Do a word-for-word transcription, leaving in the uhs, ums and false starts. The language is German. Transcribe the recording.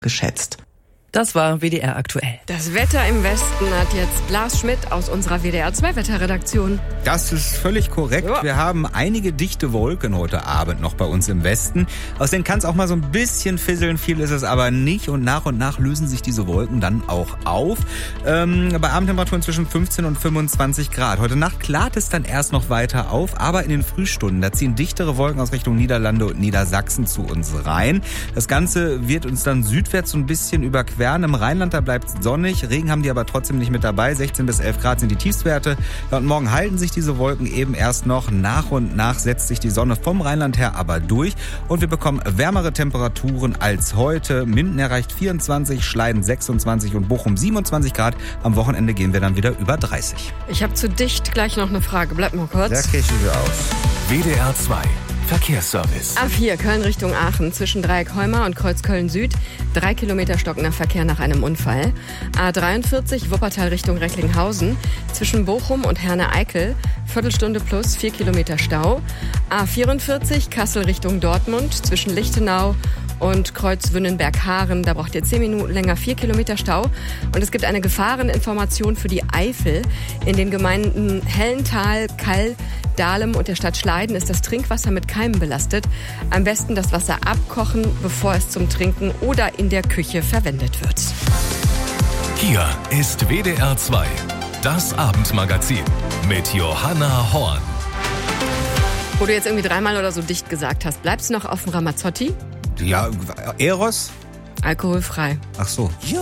geschätzt. Das war W D R aktuell. Das Wetter im Westen hat jetzt Lars Schmidt aus unserer W D R zwei Wetterredaktion. Das ist völlig korrekt. Ja. Wir haben einige dichte Wolken heute Abend noch bei uns im Westen. Aus denen kann es auch mal so ein bisschen fisseln, viel ist es aber nicht. Und nach und nach lösen sich diese Wolken dann auch auf. Ähm, bei Abendtemperaturen zwischen fünfzehn und fünfundzwanzig Grad. Heute Nacht klart es dann erst noch weiter auf, aber in den Frühstunden, da ziehen dichtere Wolken aus Richtung Niederlande und Niedersachsen zu uns rein. Das Ganze wird uns dann südwärts so ein bisschen überqueren. Im Rheinland, da bleibt es sonnig. Regen haben die aber trotzdem nicht mit dabei. sechzehn bis elf Grad sind die Tiefstwerte. Ja, und morgen halten sich diese Wolken eben erst noch. Nach und nach setzt sich die Sonne vom Rheinland her aber durch. Und wir bekommen wärmere Temperaturen als heute. Minden erreicht vierundzwanzig, Schleiden sechsundzwanzig und Bochum siebenundzwanzig Grad. Am Wochenende gehen wir dann wieder über dreißig. Ich habe zu dicht gleich noch eine Frage. Bleib mal kurz. Da kirchen wir aus. W D R zwei Verkehrsservice. A vier Köln Richtung Aachen zwischen Dreieck Heuma und Kreuz Köln Süd. Drei Kilometer stockender Verkehr nach einem Unfall. A dreiundvierzig Wuppertal Richtung Recklinghausen zwischen Bochum und Herne-Eickel. Viertelstunde plus vier Kilometer Stau. A vierundvierzig Kassel Richtung Dortmund zwischen Lichtenau und Kreuz Wünnenberg-Haaren. Da braucht ihr zehn Minuten länger, vier Kilometer Stau. Und es gibt eine Gefahreninformation für die Eifel. In den Gemeinden Hellental, Kall, Dahlem und der Stadt Schleiden ist das Trinkwasser mit Keimen belastet. Am besten das Wasser abkochen, bevor es zum Trinken oder in der Küche verwendet wird. Hier ist W D R zwei, das Abendmagazin mit Johanna Horn. Wo du jetzt irgendwie dreimal oder so dicht gesagt hast, bleibst du noch auf dem Ramazzotti? Ja, Eros? Alkoholfrei. Ach so.